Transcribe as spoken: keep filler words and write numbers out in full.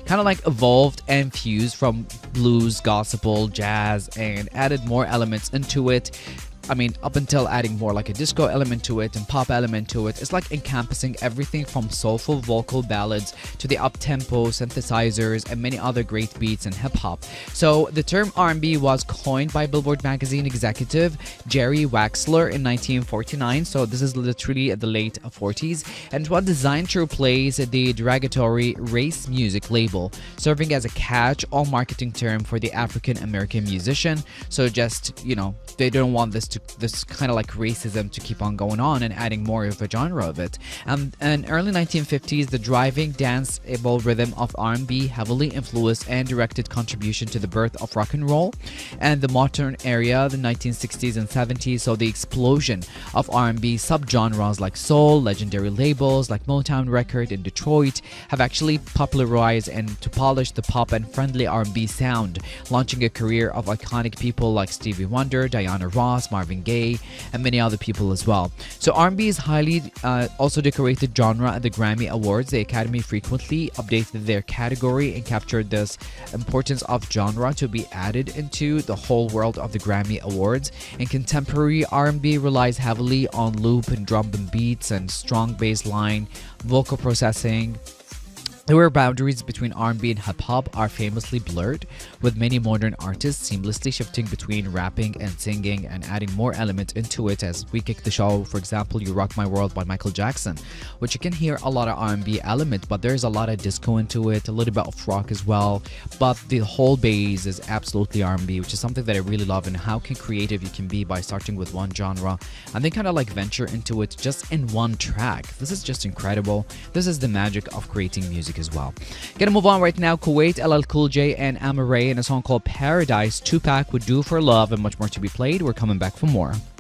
kind of like evolved and fused from blues, gospel, jazz, and added more elements into it. I mean, up until adding more like a disco element to it and pop element to it. It's like encompassing everything from soulful vocal ballads to the up-tempo synthesizers and many other great beats in hip-hop. So the term R and B was coined by Billboard magazine executive Jerry Waxler in nineteen forty-nine. So this is literally at the late forties, and it was designed to replace the derogatory race music label, serving as a catch-all marketing term for the African American musician. So just, you know, they don't want this to this kind of like racism to keep on going on and adding more of a genre of it. Um, in early nineteen fifties, the driving, danceable rhythm of R and B heavily influenced and directed contribution to the birth of rock and roll. And the modern era, the nineteen sixties and seventies, so the explosion of R and B subgenres like soul, legendary labels like Motown Record in Detroit have actually popularized and to polish the pop and friendly R and B sound, launching a career of iconic people like Stevie Wonder, Diana Ross, Marvin Gaye, and many other people as well. So R and B is highly uh, also decorated genre at the Grammy Awards. The Academy frequently updated their category and captured this importance of genre to be added into the whole world of the Grammy Awards. And contemporary R and B relies heavily on loop and drum and beats and strong bass line, vocal processing. The where boundaries between R and B and hip-hop are famously blurred, with many modern artists seamlessly shifting between rapping and singing and adding more elements into it. As we kick the show, for example, You Rock My World by Michael Jackson, which you can hear a lot of R and B elements, but there's a lot of disco into it, a little bit of rock as well, but the whole base is absolutely R and B, which is something that I really love, and how can creative you can be by starting with one genre and then kind of like venture into it just in one track. This is just incredible. This is the magic of creating music as well. Gonna move on right now. Kuwait, L L Cool J, and Amaarae in a song called Paradise. Tupac with Do for Love, and much more to be played. We're coming back for more.